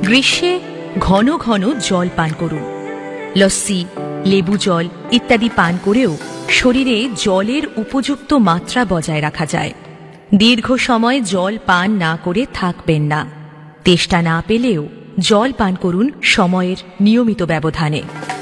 গ্রীষ্মে ঘন ঘন জল পান করুন। লস্যি, লেবু জল ইত্যাদি পান করেও শরীরে জলের উপযুক্ত মাত্রা বজায় রাখা যায়। দীর্ঘ সময় জল পান না করে থাকবেন না। তেষ্টা না পেলেও জল পান করুন সময়ের নিয়মিত ব্যবধানে।